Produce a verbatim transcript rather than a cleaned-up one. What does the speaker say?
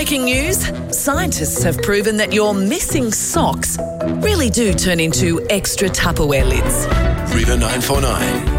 Breaking news. Scientists have proven that your missing socks really do turn into extra Tupperware lids. River nine four nine.